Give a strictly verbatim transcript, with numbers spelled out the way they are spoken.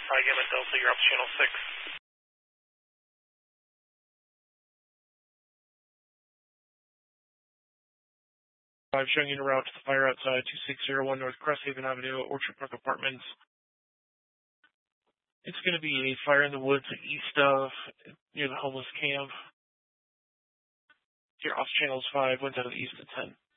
Phi Gamma Delta, you're up channel six. Five showing you en route to the fire outside two six zero one North Cresthaven Avenue, Orchard Park Apartments. It's going to be a fire in the woods east of, near the homeless camp. Your off channels five, went out of the east at ten.